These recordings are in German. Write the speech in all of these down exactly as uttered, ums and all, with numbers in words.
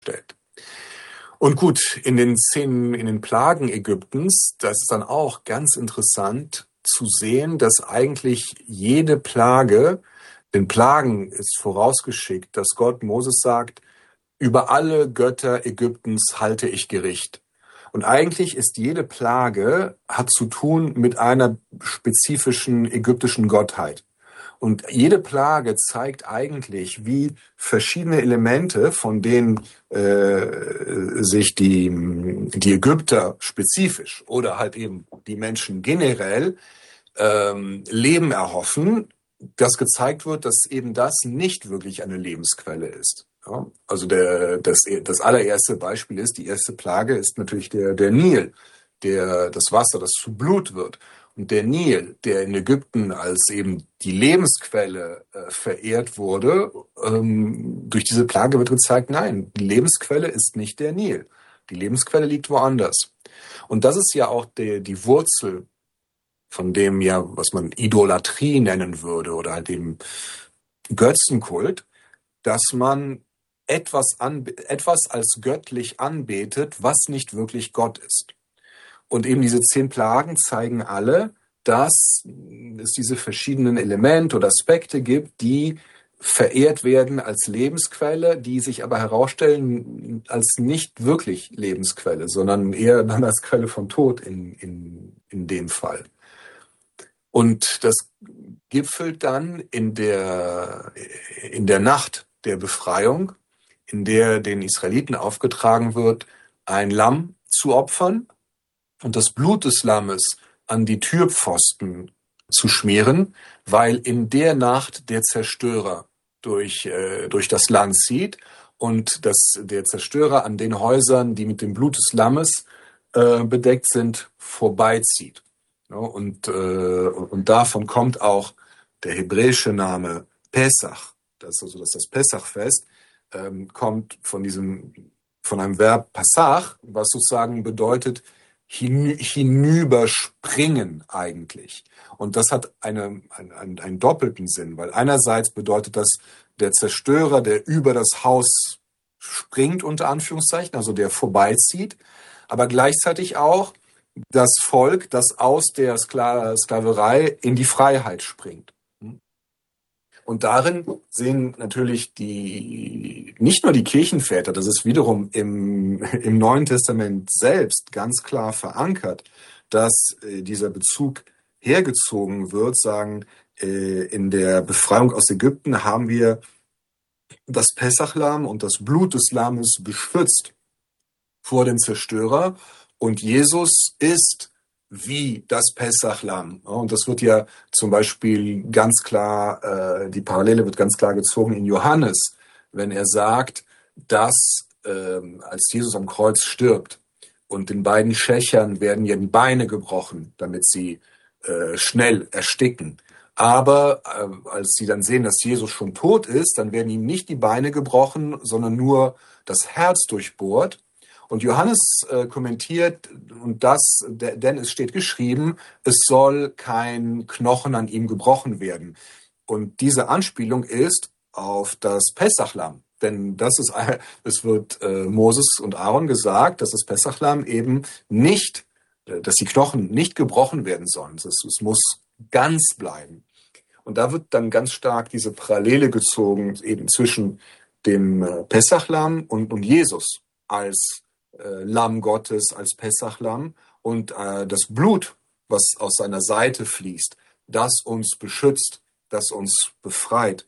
stellt. Und gut, in den Szenen, in den Plagen Ägyptens, das ist dann auch ganz interessant zu sehen, dass eigentlich jede Plage, den Plagen ist vorausgeschickt, dass Gott Moses sagt, über alle Götter Ägyptens halte ich Gericht. Und eigentlich ist jede Plage, hat zu tun mit einer spezifischen ägyptischen Gottheit. Und jede Plage zeigt eigentlich, wie verschiedene Elemente, von denen äh, sich die, die Ägypter spezifisch oder halt eben die Menschen generell ähm, Leben erhoffen, dass gezeigt wird, dass eben das nicht wirklich eine Lebensquelle ist. Ja? Also der, das, das allererste Beispiel ist, die erste Plage ist natürlich der, der Nil, der, das Wasser, das zu Blut wird. Und der Nil, der in Ägypten als eben die Lebensquelle äh, verehrt wurde, ähm, durch diese Plage wird gezeigt, nein, die Lebensquelle ist nicht der Nil. Die Lebensquelle liegt woanders. Und das ist ja auch die, die Wurzel von dem ja, was man Idolatrie nennen würde oder halt eben Götzenkult, dass man etwas, anbe- etwas als göttlich anbetet, was nicht wirklich Gott ist. Und eben diese zehn Plagen zeigen alle, dass es diese verschiedenen Elemente oder Aspekte gibt, die verehrt werden als Lebensquelle, die sich aber herausstellen als nicht wirklich Lebensquelle, sondern eher dann als Quelle von Tod in, in, in dem Fall. Und das gipfelt dann in der, in der Nacht der Befreiung, in der den Israeliten aufgetragen wird, ein Lamm zu opfern und das Blut des Lammes an die Türpfosten zu schmieren, weil in der Nacht der Zerstörer durch, äh, durch das Land zieht und dass der Zerstörer an den Häusern, die mit dem Blut des Lammes äh, bedeckt sind, vorbeizieht. Ja, und, äh, und davon kommt auch der hebräische Name Pesach, das ist also das, das Pessachfest, ähm, kommt von diesem, von einem Verb Passach, was sozusagen bedeutet, hinü- hinüberspringen eigentlich. Und das hat eine, einen, einen doppelten Sinn, weil einerseits bedeutet das, der Zerstörer, der über das Haus springt, unter Anführungszeichen, also der vorbeizieht, aber gleichzeitig auch das Volk, das aus der Skla- Sklaverei in die Freiheit springt. Und darin sehen natürlich die, nicht nur die Kirchenväter, das ist wiederum im, im Neuen Testament selbst ganz klar verankert, dass äh, dieser Bezug hergezogen wird, sagen, äh, in der Befreiung aus Ägypten haben wir das Pessachlamm und das Blut des Lammes beschützt vor dem Zerstörer. Und Jesus ist wie das Pessachlamm. Und das wird ja zum Beispiel ganz klar, äh, die Parallele wird ganz klar gezogen in Johannes, wenn er sagt, dass äh, als Jesus am Kreuz stirbt und den beiden Schächern werden ja die Beine gebrochen, damit sie äh, schnell ersticken. Aber äh, als sie dann sehen, dass Jesus schon tot ist, dann werden ihm nicht die Beine gebrochen, sondern nur das Herz durchbohrt. Und Johannes äh, kommentiert, und das, denn es steht geschrieben, es soll kein Knochen an ihm gebrochen werden. Und diese Anspielung ist auf das Pessachlamm. Denn das ist, es wird äh, Moses und Aaron gesagt, dass das Pessachlamm eben nicht, äh, dass die Knochen nicht gebrochen werden sollen. Es, es muss ganz bleiben. Und da wird dann ganz stark diese Parallele gezogen, eben zwischen dem äh, Pessachlamm und, und Jesus als äh, Lamm Gottes, als Pessachlamm und äh, das Blut, was aus seiner Seite fließt, das uns beschützt, das uns befreit.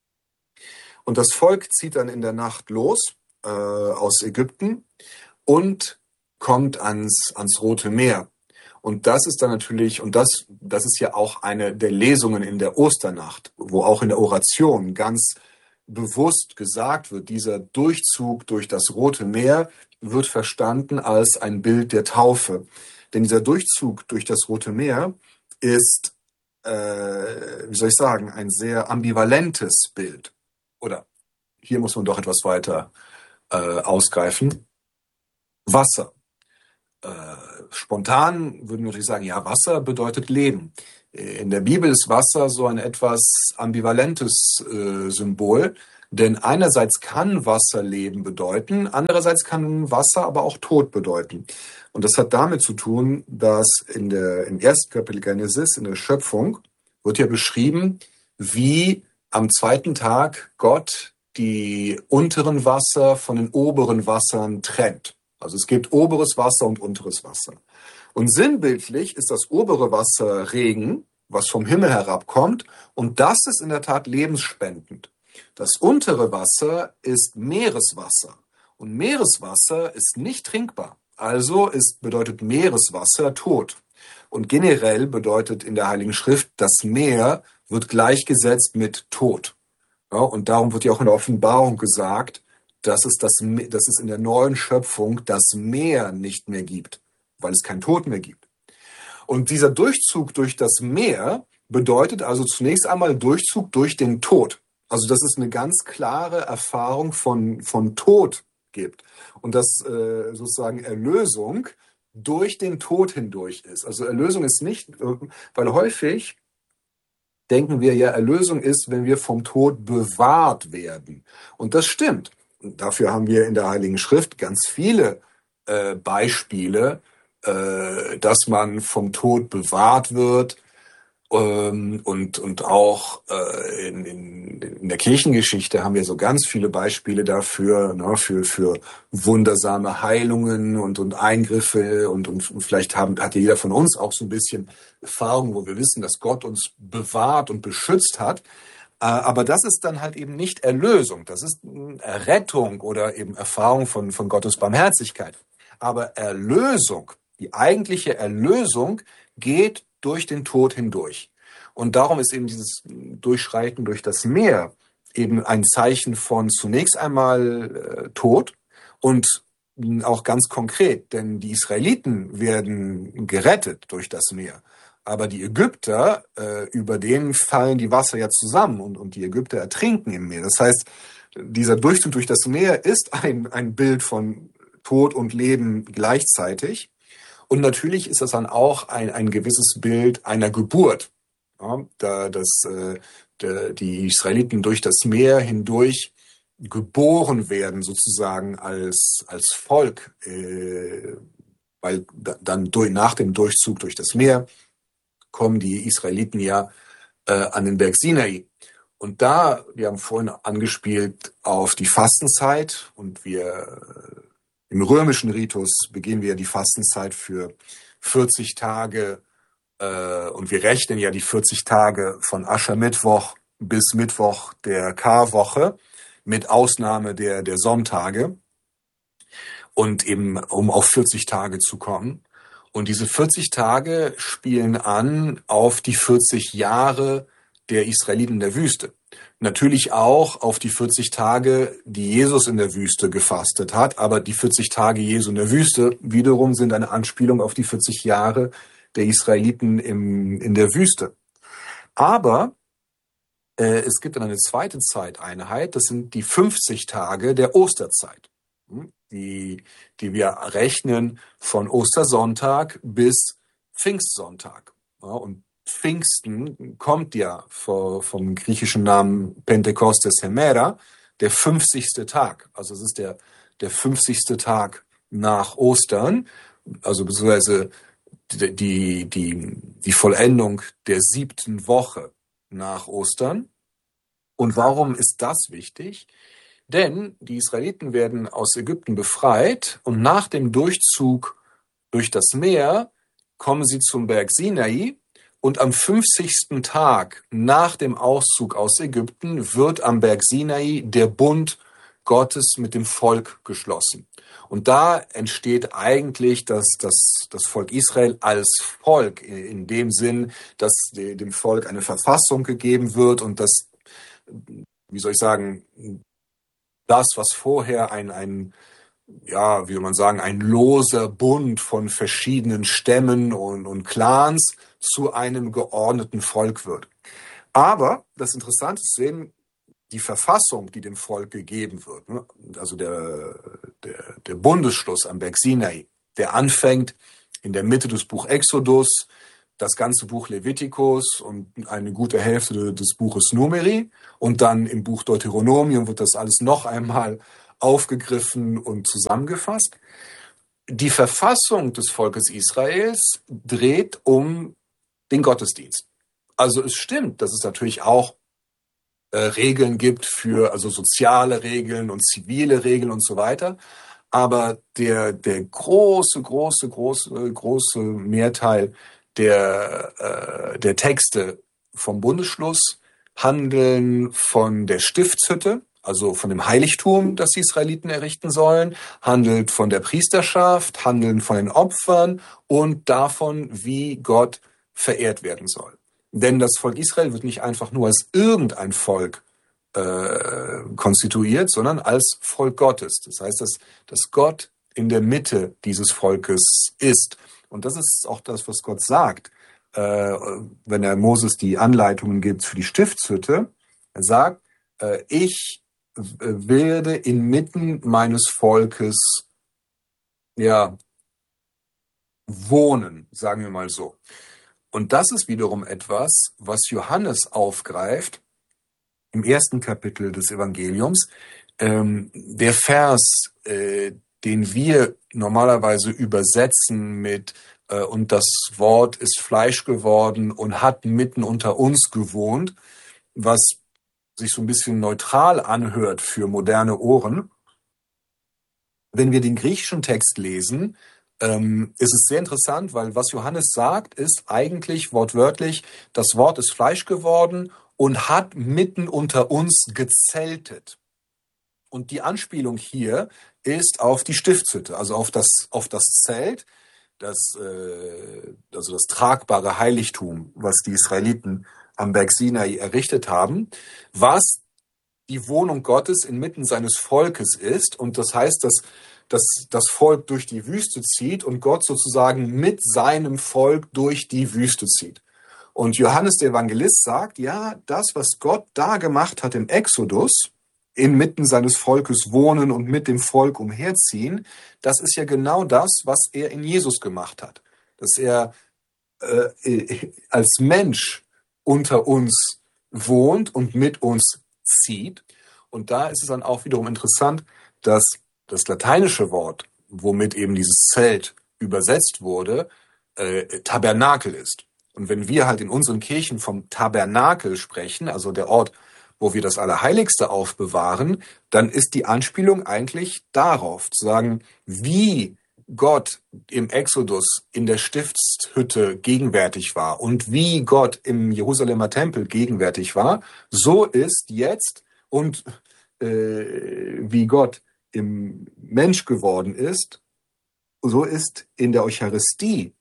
Und das Volk zieht dann in der Nacht los äh, aus Ägypten und kommt ans, ans Rote Meer. Und das ist dann natürlich, und das, das ist ja auch eine der Lesungen in der Osternacht, wo auch in der Oration ganz bewusst gesagt wird, dieser Durchzug durch das Rote Meer wird verstanden als ein Bild der Taufe. Denn dieser Durchzug durch das Rote Meer ist, äh, wie soll ich sagen, ein sehr ambivalentes Bild. Oder hier muss man doch etwas weiter äh, ausgreifen. Wasser. Äh, spontan würden wir natürlich sagen, ja, Wasser bedeutet Leben. In der Bibel ist Wasser so ein etwas ambivalentes äh, Symbol. Denn einerseits kann Wasser Leben bedeuten, andererseits kann Wasser aber auch Tod bedeuten. Und das hat damit zu tun, dass in der, im ersten Kapitel Genesis, in der Schöpfung, wird ja beschrieben, wie am zweiten Tag Gott die unteren Wasser von den oberen Wassern trennt. Also es gibt oberes Wasser und unteres Wasser. Und sinnbildlich ist das obere Wasser Regen, was vom Himmel herabkommt, und das ist in der Tat lebensspendend. Das untere Wasser ist Meereswasser, und Meereswasser ist nicht trinkbar. Also ist, bedeutet Meereswasser Tod. Und generell bedeutet in der Heiligen Schrift, das Meer wird gleichgesetzt mit Tod. Ja, und darum wird ja auch in der Offenbarung gesagt, dass es, das, dass es in der neuen Schöpfung das Meer nicht mehr gibt, weil es keinen Tod mehr gibt. Und dieser Durchzug durch das Meer bedeutet also zunächst einmal Durchzug durch den Tod. Also dass es eine ganz klare Erfahrung von, von Tod gibt. Und dass äh, sozusagen Erlösung durch den Tod hindurch ist. Also Erlösung ist nicht, weil häufig denken wir ja, Erlösung ist, wenn wir vom Tod bewahrt werden. Und das stimmt. Und dafür haben wir in der Heiligen Schrift ganz viele äh, Beispiele, äh, dass man vom Tod bewahrt wird. Ähm, und, und auch äh, in, in, in der Kirchengeschichte haben wir so ganz viele Beispiele dafür, ne, für, für wundersame Heilungen und, und Eingriffe. Und, und vielleicht haben, hat jeder von uns auch so ein bisschen Erfahrung, wo wir wissen, dass Gott uns bewahrt und beschützt hat. Äh, aber das ist dann halt eben nicht Erlösung. Das ist Errettung oder eben Erfahrung von, von Gottes Barmherzigkeit. Aber Erlösung, die eigentliche Erlösung geht durch den Tod hindurch. Und darum ist eben dieses Durchschreiten durch das Meer eben ein Zeichen von zunächst einmal äh, Tod und auch ganz konkret, denn die Israeliten werden gerettet durch das Meer. Aber die Ägypter, äh, über denen fallen die Wasser ja zusammen und, und die Ägypter ertrinken im Meer. Das heißt, dieser Durchzug durch das Meer ist ein, ein Bild von Tod und Leben gleichzeitig. Und natürlich ist das dann auch ein, ein gewisses Bild einer Geburt, ja, da das, äh, der, die Israeliten durch das Meer hindurch geboren werden, sozusagen als, als Volk, äh, weil da, dann durch, nach dem Durchzug durch das Meer kommen die Israeliten ja äh, an den Berg Sinai. Und da, wir haben vorhin angespielt auf die Fastenzeit und wir im römischen Ritus begehen wir die Fastenzeit für vierzig Tage äh, und wir rechnen ja die vierzig Tage von Aschermittwoch bis Mittwoch der Karwoche mit Ausnahme der, der Sonntage und eben um auf vierzig Tage zu kommen. Und diese vierzig Tage spielen an auf die vierzig Jahre der Israeliten in der Wüste. Natürlich auch auf die vierzig Tage, die Jesus in der Wüste gefastet hat. Aber die vierzig Tage Jesu in der Wüste wiederum sind eine Anspielung auf die vierzig Jahre der Israeliten im, in der Wüste. Aber äh, es gibt dann eine zweite Zeiteinheit, das sind die fünfzig Tage der Osterzeit, die, die wir rechnen von Ostersonntag bis Pfingstsonntag. Ja, und Pfingsten kommt ja vom griechischen Namen Pentekostes Hemera, der fünfzigste Tag. Also es ist der, der fünfzigste Tag nach Ostern, also beziehungsweise die, die, die Vollendung der siebten Woche nach Ostern. Und warum ist das wichtig? Denn die Israeliten werden aus Ägypten befreit und nach dem Durchzug durch das Meer kommen sie zum Berg Sinai. Und am fünfzigsten Tag nach dem Auszug aus Ägypten wird am Berg Sinai der Bund Gottes mit dem Volk geschlossen. Und da entsteht eigentlich das, das, das Volk Israel als Volk, in dem Sinn, dass dem Volk eine Verfassung gegeben wird und das, wie soll ich sagen, das, was vorher ein, ein ja, wie soll man sagen, ein loser Bund von verschiedenen Stämmen und, und Clans zu einem geordneten Volk wird. Aber das Interessante ist sehen, die Verfassung, die dem Volk gegeben wird, ne? Also der, der, der Bundesschluss am Berg Sinai, der anfängt in der Mitte des Buch Exodus, das ganze Buch Levitikus und eine gute Hälfte des Buches Numeri. Und dann im Buch Deuteronomium wird das alles noch einmal aufgegriffen und zusammengefasst. Die Verfassung des Volkes Israels dreht um den Gottesdienst. Also es stimmt, dass es natürlich auch äh, Regeln gibt für, also soziale Regeln und zivile Regeln und so weiter. Aber der, der große, große, große, große Mehrteil der, äh, der Texte vom Bundesschluss handeln von der Stiftshütte, also von dem Heiligtum, das die Israeliten errichten sollen, handelt von der Priesterschaft, handeln von den Opfern und davon, wie Gott verehrt werden soll. Denn das Volk Israel wird nicht einfach nur als irgendein Volk äh, konstituiert, sondern als Volk Gottes. Das heißt, dass, dass Gott in der Mitte dieses Volkes ist. Und das ist auch das, was Gott sagt, äh, wenn er Moses die Anleitungen gibt für die Stiftshütte. Er sagt, äh, ich werde inmitten meines Volkes, ja, wohnen, sagen wir mal so. Und das ist wiederum etwas, was Johannes aufgreift im ersten Kapitel des Evangeliums. Ähm, der Vers, äh, den wir normalerweise übersetzen mit äh, und das Wort ist Fleisch geworden und hat mitten unter uns gewohnt, was sich so ein bisschen neutral anhört für moderne Ohren. Wenn wir den griechischen Text lesen, ähm, ist es sehr interessant, weil was Johannes sagt, ist eigentlich wortwörtlich, das Wort ist Fleisch geworden und hat mitten unter uns gezeltet. Und die Anspielung hier ist auf die Stiftshütte, also auf das, auf das Zelt, das, äh, also das tragbare Heiligtum, was die Israeliten am Berg Sinai errichtet haben, was die Wohnung Gottes inmitten seines Volkes ist. Und das heißt, dass, dass das Volk durch die Wüste zieht und Gott sozusagen mit seinem Volk durch die Wüste zieht. Und Johannes der Evangelist sagt, ja, das, was Gott da gemacht hat im Exodus, inmitten seines Volkes wohnen und mit dem Volk umherziehen, das ist ja genau das, was er in Jesus gemacht hat. Dass er äh, als Mensch unter uns wohnt und mit uns zieht. Und da ist es dann auch wiederum interessant, dass das lateinische Wort, womit eben dieses Zelt übersetzt wurde, äh, Tabernakel ist. Und wenn wir halt in unseren Kirchen vom Tabernakel sprechen, also der Ort, wo wir das Allerheiligste aufbewahren, dann ist die Anspielung eigentlich darauf, zu sagen, wie Gott im Exodus in der Stiftshütte gegenwärtig war und wie Gott im Jerusalemer Tempel gegenwärtig war, so ist jetzt und äh, wie Gott im Mensch geworden ist, so ist in der Eucharistie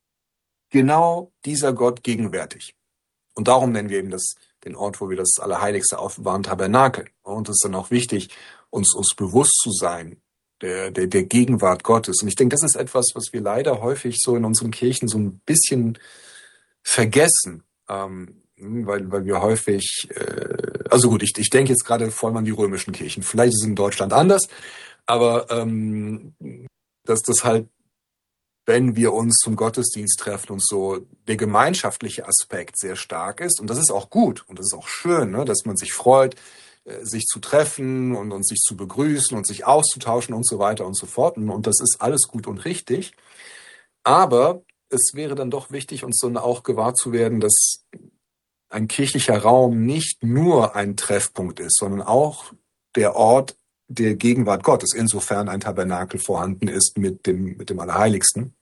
genau dieser Gott gegenwärtig. Und darum nennen wir eben das, den Ort, wo wir das Allerheiligste aufbewahren, Tabernakel. Und es ist dann auch wichtig, uns, uns bewusst zu sein, der, der, der Gegenwart Gottes. Und ich denke, das ist etwas, was wir leider häufig so in unseren Kirchen so ein bisschen vergessen, ähm, weil, weil wir häufig, äh, also gut, ich, ich denke jetzt gerade vor allem an die römischen Kirchen. Vielleicht ist es in Deutschland anders, aber ähm, dass das halt, wenn wir uns zum Gottesdienst treffen und so, der gemeinschaftliche Aspekt sehr stark ist. Und das ist auch gut und das ist auch schön, ne, dass man sich freut, sich zu treffen und, und sich zu begrüßen und sich auszutauschen und so weiter und so fort. Und, und das ist alles gut und richtig. Aber es wäre dann doch wichtig, uns dann auch gewahr zu werden, dass ein kirchlicher Raum nicht nur ein Treffpunkt ist, sondern auch der Ort der Gegenwart Gottes, insofern ein Tabernakel vorhanden ist mit dem, mit dem Allerheiligsten.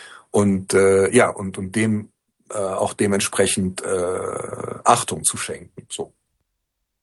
Und äh, ja, und, und dem äh, auch dementsprechend äh, Achtung zu schenken.